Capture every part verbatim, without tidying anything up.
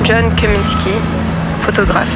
John Kaminski, photographe.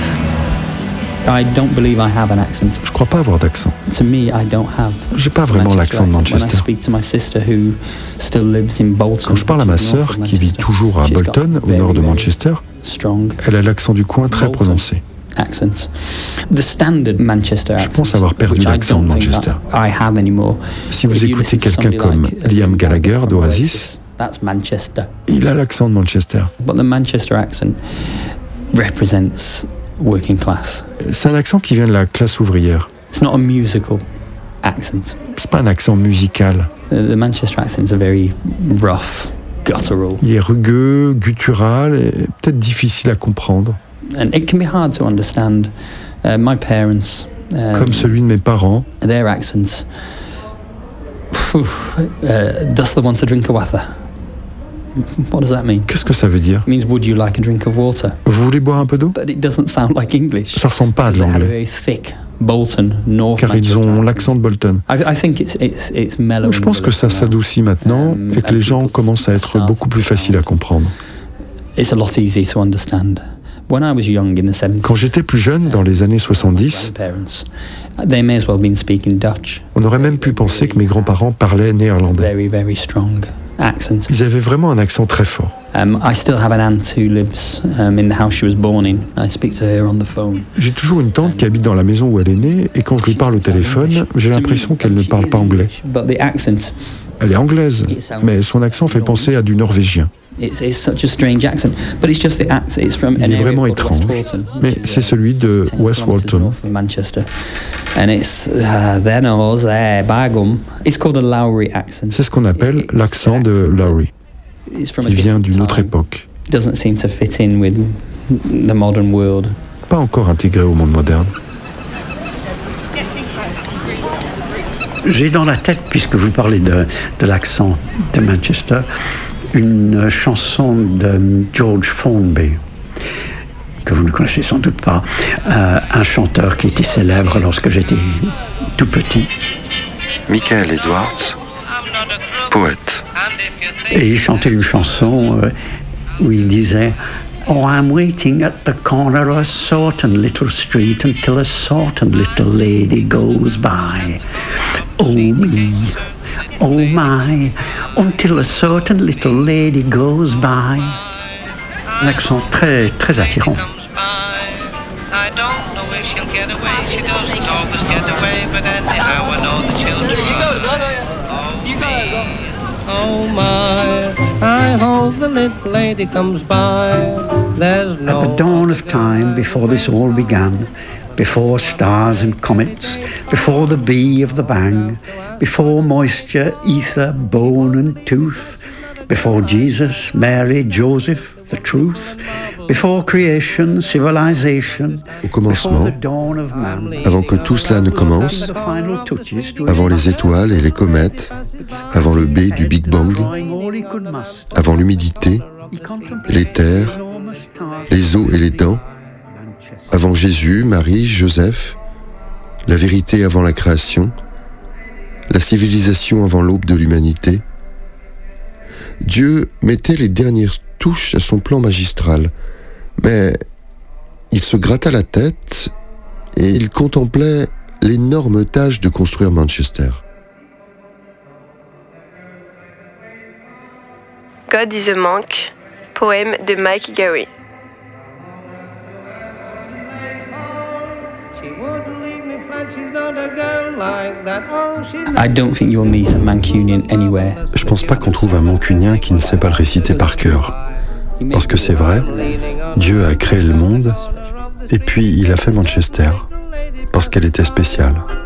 I don't believe I have an accent. Je crois pas avoir d'accent. To me, I don't have. J'ai pas vraiment l'accent de Manchester. When I speak to my sister who still lives in Bolton. Quand je parle à ma sœur qui vit toujours à Bolton, au nord de Manchester, elle a l'accent du coin très prononcé. Accents. The standard Manchester accent. Je pense avoir perdu l'accent de Manchester. I have anymore. Si vous écoutez quelqu'un comme Liam Gallagher d'Oasis, that's Manchester. Il a l'accent de Manchester. But the Manchester accent represents working class. C'est un accent qui vient de la classe ouvrière. It's not a musical accent. C'est pas un accent musical. The Manchester accent is a very rough, guttural. Il est rugueux, guttural et peut-être difficile à comprendre. And it can be hard to understand. Uh, my parents, um, comme celui de mes parents, their accents. uh, does the want to drink a water? What does that mean? Qu'est-ce que ça veut dire? It means would you like a drink of water? Vous voulez boire un peu d'eau? But it doesn't sound like English. Ça ressemble pas à de l'anglais. Very thick Bolton, North car ils ont l'accent de Bolton. I, I think it's, it's, it's mellow. Je pense que ça s'adoucit maintenant um, et que les gens commencent à être beaucoup plus faciles à comprendre. It's a lot easier to understand. When I was young in the seventies, quand j'étais plus jeune, dans les années soixante-dix, they may as well been speaking Dutch. On aurait même pu penser que mes grands-parents parlaient néerlandais. Very, very strong accent. Ils avaient vraiment un accent très fort. Um, I still have an aunt who lives um, in the house she was born in. I speak to her on the phone. J'ai toujours une tante qui habite dans la maison où elle est née et quand je lui parle au téléphone, j'ai l'impression qu'elle ne parle pas anglais. But the accent, elle est anglaise, mais son accent fait penser à du norvégien. It's, it's such a strange accent, but it's just the accent. It's from Il est vraiment étrange, mais c'est celui de West Walton. Manchester, and it's uh, their nose, their bagum. It's called a Lowry accent. C'est ce qu'on appelle l'accent de Lowry. Il vient d'une autre époque. Doesn't seem to fit in with the modern world. Pas encore intégré au monde moderne. J'ai dans la tête, puisque vous parlez de, de l'accent de Manchester, une chanson de George Formby, que vous ne connaissez sans doute pas, euh, un chanteur qui était célèbre lorsque j'étais tout petit. Michael Edwards, poète. Et il chantait une chanson euh, où il disait « Oh, I'm waiting at the corner of a certain little street until a certain little lady goes by. Oh me, oh my, until a certain little lady goes by. » Un accent très, très attirant. I don't know if she'll get away. She doesn't always get away, but anyhow I know the children. Oh me, oh my, I hope the little lady comes by. There's no. At the dawn of time, before this all began, before stars and comets, before the bee of the bang, before moisture, ether, bone and tooth, before Jesus, Mary, Joseph, the truth, before creation, civilization, au commencement, avant que tout cela ne commence, avant les étoiles et les comètes, avant le B du Big Bang, avant l'humidité, les terres, les os et les dents, avant Jésus, Marie, Joseph, la vérité avant la création, la civilisation avant l'aube de l'humanité, Dieu mettait les dernières touches à son plan magistral, mais il se gratta la tête et il contemplait l'énorme tâche de construire Manchester. God is a Monk, poème de Mike Gary. I don't think you'll meet a Mancunian anywhere. Je pense pas qu'on trouve un Mancunien qui ne sait pas le réciter par cœur. Parce que c'est vrai, Dieu a créé le monde et puis il a fait Manchester parce qu'elle était spéciale.